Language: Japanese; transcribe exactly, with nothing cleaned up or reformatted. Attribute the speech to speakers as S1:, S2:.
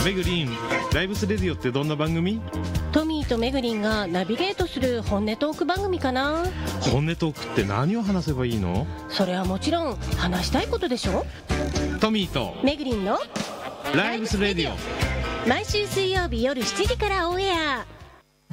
S1: メグリン、ライブスレディオってどんな番組？
S2: トミーとメグリンがナビゲートする本音トーク番組かな。
S1: 本音トークって何を話せばいいの？
S2: それはもちろん話したいことでしょ。
S1: トミーと
S2: メグリンの
S1: ライブスレディオ、
S2: 毎週水曜日夜しちじからオンエア。